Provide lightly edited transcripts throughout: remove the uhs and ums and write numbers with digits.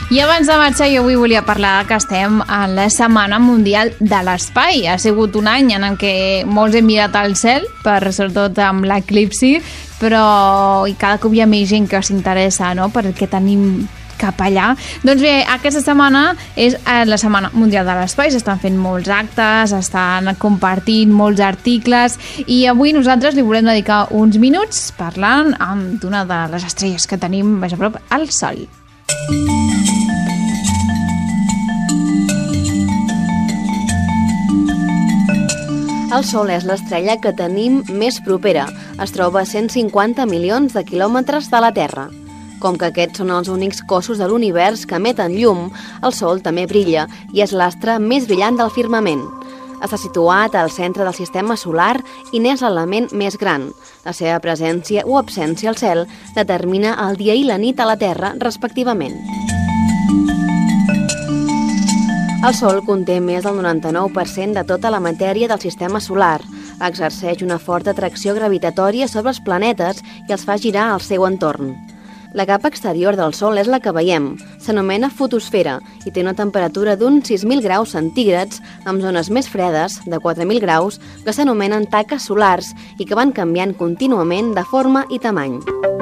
I abans de marxar, jo avui volia parlar que estem a la Setmana Mundial de l'Espai. Ha sigut un any en què molts hem mirat al cel, sobretot amb l'eclipsi, però cada cop hi ha més gent que s'interessa, no?, per què tenim cap allà. Doncs bé, aquesta setmana és la Setmana Mundial de l'Espai, s'estan fent molts actes, estan compartint molts articles i avui nosaltres li volem dedicar uns minuts parlant d'una de les estrelles que tenim més a prop, el Sol. El Sol és l'estrella que tenim més propera. Es troba a 150 milions de quilòmetres de la Terra. Com que aquests són els únics cossos de l'univers que emeten llum, el Sol també brilla i és l'astre més brillant del firmament. Està situat al centre del sistema solar i n'és l'element més gran. La seva presència o absència al cel determina el dia i la nit a la Terra, respectivament. El Sol conté més del 99% de tota la matèria del sistema solar. Exerceix una forta atracció gravitatòria sobre els planetes i els fa girar al seu entorn. La capa exterior del Sol és la que veiem. S'anomena fotosfera i té una temperatura d'uns 6.000 graus centígrads amb zones més fredes, de 4.000 graus, que s'anomenen taques solars i que van canviant contínuament de forma i tamany.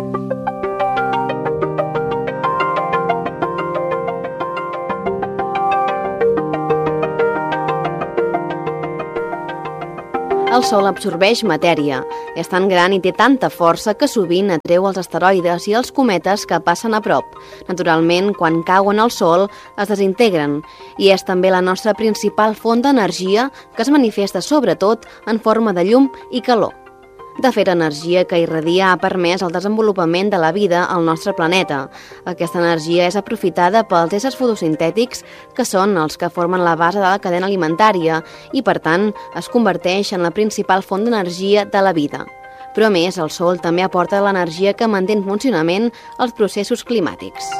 El Sol absorbeix matèria. És tan gran i té tanta força que sovint atreu els asteroides i els cometes que passen a prop. Naturalment, quan cauen al Sol, es desintegren i és també la nostra principal font d'energia que es manifesta sobretot en forma de llum i calor. De fet, l'energia que irradia ha permès el desenvolupament de la vida al nostre planeta. Aquesta energia és aprofitada pels éssers fotosintètics, que són els que formen la base de la cadena alimentària i, per tant, es converteix en la principal font d'energia de la vida. Però a més, el Sol també aporta l'energia que manté en funcionament els processos climàtics.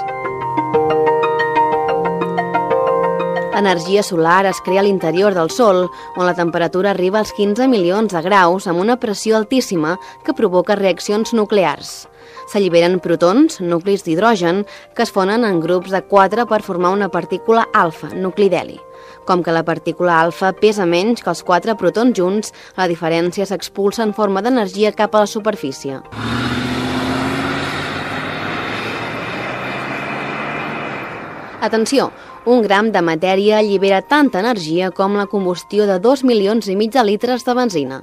L'energia solar es crea a l'interior del Sol, on la temperatura arriba als 15 milions de graus amb una pressió altíssima que provoca reaccions nuclears. S'alliberen protons, nuclis d'hidrogen, que es fonen en grups de 4 per formar una partícula alfa, nucli d'heli. Com que la partícula alfa pesa menys que els 4 protons junts, la diferència s'expulsa en forma d'energia cap a la superfície. Atenció! Un gram de matèria allibera tanta energia com la combustió de 2,5 milions de litres de benzina.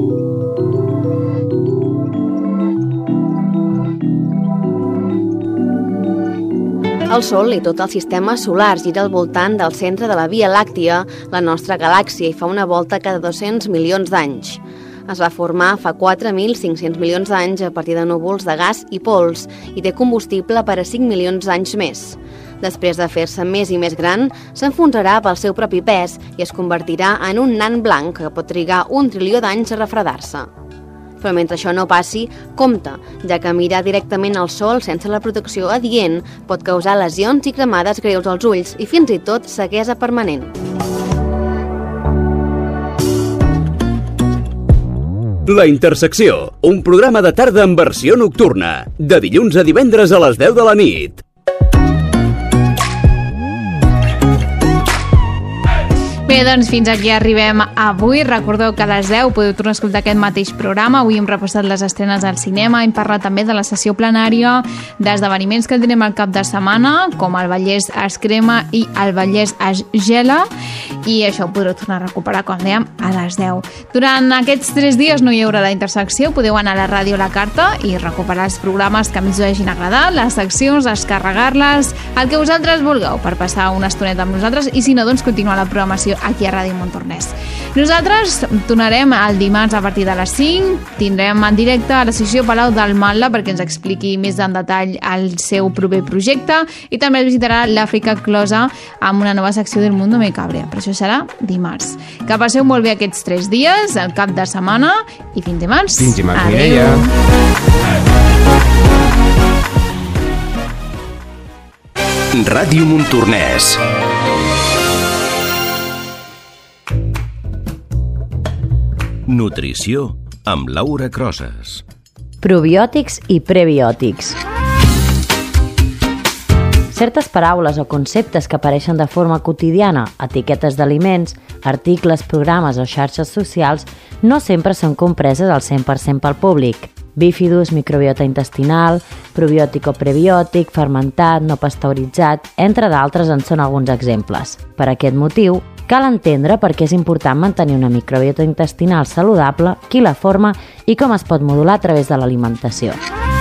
El Sol i tot el sistema solar gira al voltant del centre de la Via Làctia, la nostra galàxia, i fa una volta cada 200 milions d'anys. Es va formar fa 4.500 milions d'anys a partir de núvols de gas i pols i té combustible per a 5 milions d'anys més. Després de fer-se més i més gran, s'enfonsarà pel seu propi pes i es convertirà en un nan blanc que pot trigar 1 trilió d'anys a refredar-se. Però mentre això no passi, compte, ja que mirar directament al Sol sense la protecció adient pot causar lesions i cremades greus als ulls i fins i tot ceguesa permanent. La Intersecció, un programa de tarda en versió nocturna, de dilluns a divendres a les 10 de la nit. Bé, doncs fins aquí arribem avui. Recordeu que a les 10 podeu tornar a escoltar aquest mateix programa. Avui hem repassat les estrenes al cinema, hem parlat també de la sessió plenària, d'esdeveniments que tindrem al cap de setmana, com el Vallès es crema i el Vallès es gela, i això ho podreu tornar a recuperar, com dèiem, a les 10. Durant aquests 3 dies no hi haurà la Intersecció, podeu anar a la ràdio La Carta i recuperar els programes que més us hagin agradat, les seccions, descarregar-les, el que vosaltres vulgueu per passar una estoneta amb nosaltres, i si no, doncs continuar la programació aquí a Ràdio Montornès. Nosaltres tornarem el dimarts a partir de les 5, tindrem en directe a la sessió Palau del Matla perquè ens expliqui més en detall el seu proper projecte, i també visitarà l'Àfrica Closa amb una nova secció del Mundo Me Cabrea, però això serà dimarts. Que passeu molt bé aquests 3 dies, el cap de setmana, i fins dimarts. Fins dimarts, Mireia. Ràdio Montornès. Nutrició amb Laura Crosas. Probiòtics i prebiòtics. Certes paraules o conceptes que apareixen de forma quotidiana, etiquetes d'aliments, articles, programes o xarxes socials, no sempre són compreses al 100% pel públic. Bífidus, microbiota intestinal, probiòtic o prebiòtic, fermentat, no pasteuritzat, entre d'altres en són alguns exemples. Per aquest motiu, cal entendre per què és important mantenir una microbiota intestinal saludable, qui la forma i com es pot modular a través de l'alimentació.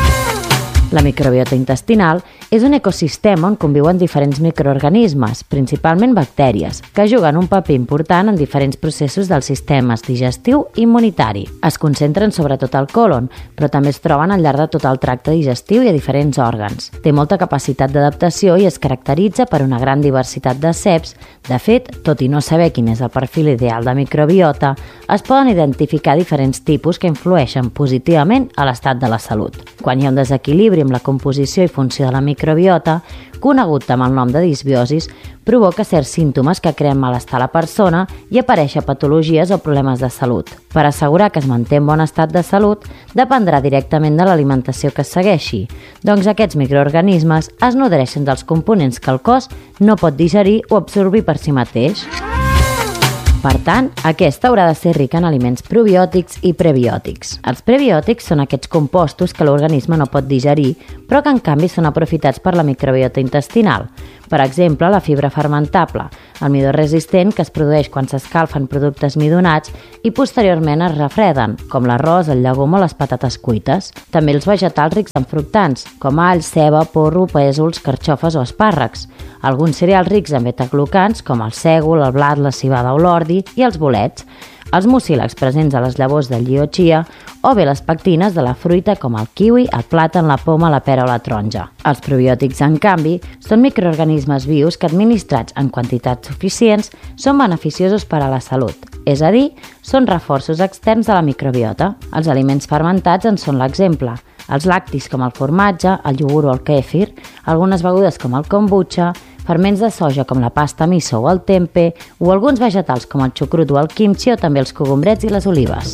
La microbiota intestinal és un ecosistema on conviuen diferents microorganismes, principalment bactèries, que juguen un paper important en diferents processos del sistema digestiu i immunitari. Es concentren sobretot al còlon, però també es troben al llarg de tot el tracte digestiu i a diferents òrgans. Té molta capacitat d'adaptació i es caracteritza per una gran diversitat de ceps. De fet, tot i no saber quin és el perfil ideal de microbiota, es poden identificar diferents tipus que influeixen positivament a l'estat de la salut. Quan hi ha un desequilibri amb la composició i funció de la microbiota, conegut amb el nom de disbiosis, provoca certs símptomes que creen malestar a la persona i apareixen patologies o problemes de salut. Per assegurar que es manté en bon estat de salut, dependrà directament de l'alimentació que es segueixi, doncs aquests microorganismes es nodreixen dels components que el cos no pot digerir o absorbir per si mateix. Per tant, aquesta haurà de ser rica en aliments probiòtics i prebiòtics. Els prebiòtics són aquests compostos que l'organisme no pot digerir, però que en canvi són aprofitats per la microbiota intestinal. Per exemple, la fibra fermentable, el midó resistent que es produeix quan s'escalfen productes midonats i posteriorment es refreden, com l'arròs, el llegum o les patates cuites. També els vegetals rics en fructans, com all, ceba, porro, pèsols, carxofes o espàrrecs. Alguns cereals rics en betaglucans, com el sègol, el blat, la civada o l'ordi, i els bolets, els mucílags presents a les llavors del lli o chia, o bé les pectines de la fruita com el kiwi, el plàtan, la poma, la pera o la taronja. Els probiòtics, en canvi, són microorganismes vius que administrats en quantitats suficients són beneficiosos per a la salut, és a dir, són reforços externs de la microbiota. Els aliments fermentats en són l'exemple. Els lactis com el formatge, el iogurt o el kèfir, algunes begudes com el kombucha, ferments de soja com la pasta miso o el tempeh, o alguns vegetals com el xucrut o el kimchi o també els cogombrets i les olives.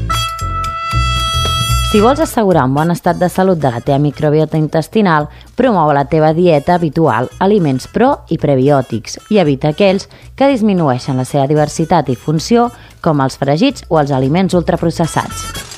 Si vols assegurar un bon estat de salut de la teva microbiota intestinal, promou a la teva dieta habitual aliments pro i prebiòtics i evita aquells que disminueixen la seva diversitat i funció, com els fregits o els aliments ultraprocessats.